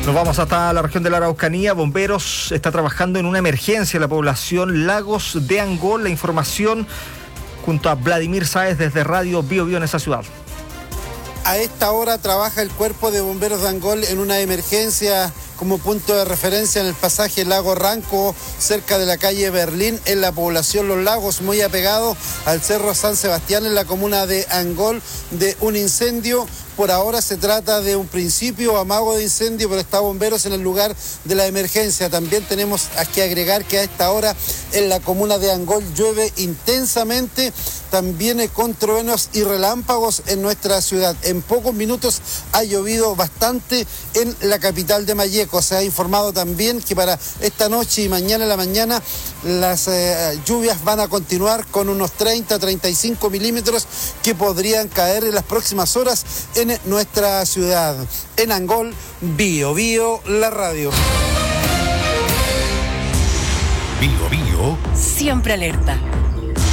Nos vamos hasta la región de la Araucanía. Bomberos está trabajando en una emergencia en la población Lagos de Angol. La información junto a Vladimir Sáez desde Radio Bio Bio en esa ciudad. A esta hora trabaja el Cuerpo de Bomberos de Angol en una emergencia como punto de referencia en el pasaje Lago Ranco, cerca de la calle Berlín, en la población Los Lagos, muy apegado al Cerro San Sebastián, en la comuna de Angol, de un incendio. Por ahora se trata de un principio amago de incendio, pero está bomberos en el lugar de la emergencia. También tenemos que agregar que a esta hora en la comuna de Angol llueve intensamente, también con truenos y relámpagos en nuestra ciudad. En pocos minutos ha llovido bastante en la capital de Malleco. Se ha informado también que para esta noche y mañana en la mañana las lluvias van a continuar con unos 30-35 milímetros que podrían caer en las próximas horas en nuestra ciudad. En Angol, Bio Bio, la radio. Bio Bio. Siempre alerta.